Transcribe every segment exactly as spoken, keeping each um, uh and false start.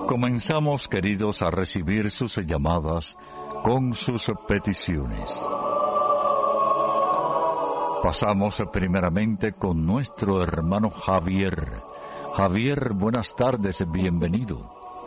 Comenzamos, queridos, a recibir sus llamadas con sus peticiones. Pasamos primeramente con nuestro hermano Javier. Javier, buenas tardes, bienvenido.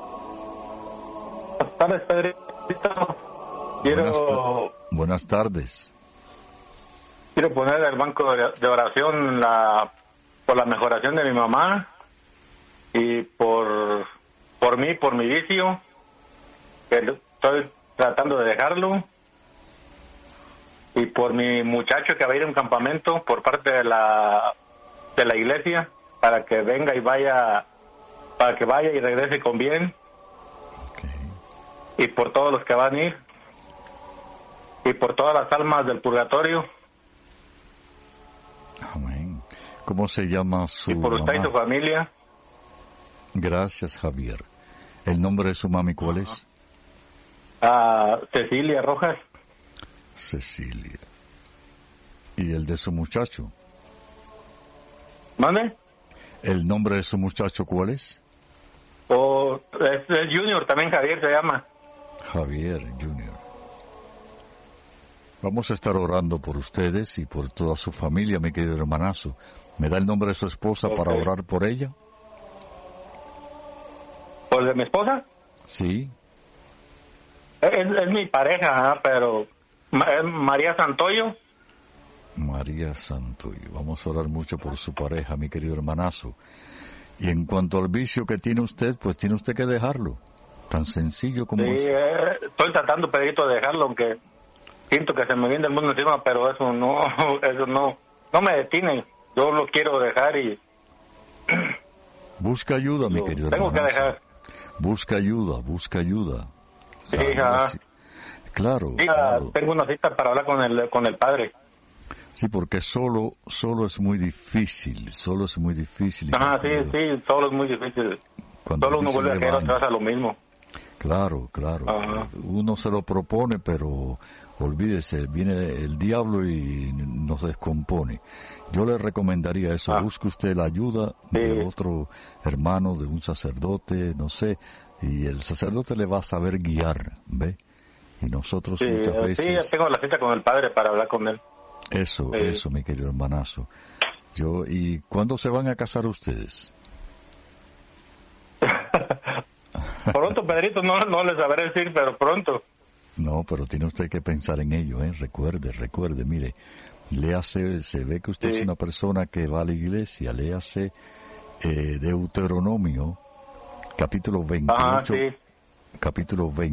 Buenas tardes, Pedrito. Quiero... Buenas, ta- buenas tardes. Quiero poner el banco de oración la, por la mejoración de mi mamá y por, por mí, por mi vicio, que estoy tratando de dejarlo, y por mi muchacho que va a ir a un campamento por parte de la de la iglesia para que venga y vaya, para que vaya y regrese con bien. Okay. Y por todos los que van a ir y por todas las almas del purgatorio. Amén. ¿Cómo se llama su Y por usted mamá? Y su familia. Gracias, Javier. ¿El nombre de su mami cuál es? Ah, Cecilia Rojas. Cecilia. ¿Y el de su muchacho? ¿Mande? ¿El nombre de su muchacho cuál es? O es, es Junior, también Javier se llama. Javier Junior. Vamos a estar orando por ustedes y por toda su familia, mi querido hermanazo. ¿Me da el nombre de su esposa okay. para orar por ella? ¿Por de mi esposa? Sí. Es, es mi pareja, ¿eh? Pero es María Santoyo. María Santoyo. Vamos a orar mucho por su pareja, mi querido hermanazo. Y en cuanto al vicio que tiene usted, pues tiene usted que dejarlo. Tan sencillo como sí, es. Sí, eh, estoy tratando, Pedrito, de dejarlo, aunque siento que se me viene el mundo encima, pero eso no, eso no, no me detiene. Yo lo quiero dejar y... Busca ayuda, mi querido Tengo hermanazo. que dejar. Busca ayuda, busca ayuda. Sí, ayuda, sí. Claro, sí, claro. Tengo una cita para hablar con el con el padre. Sí, porque solo solo es muy difícil, solo es muy difícil. Ajá, sí, sí, solo es muy difícil. Cuando solo uno vuelve a caer otra vez a lo mismo. Claro, claro. Ajá. Uno se lo propone, pero olvídese, viene el diablo y nos descompone. Yo le recomendaría eso, ah. busque usted la ayuda sí. de otro hermano, de un sacerdote, no sé, y el sacerdote le va a saber guiar, ¿ve? Y nosotros sí, muchas veces... Sí, ya tengo la cita con el padre para hablar con él. Eso, sí. eso, mi querido hermanazo. Yo, ¿y cuándo se van a casar ustedes? Pronto, Pedrito, no, no les sabré decir, pero pronto. No, pero tiene usted que pensar en ello, ¿eh? Recuerde, recuerde, mire, léase, se ve que usted sí. es una persona que va a la iglesia, léase eh, Deuteronomio, capítulo veintiocho, Ajá, sí. capítulo veinte.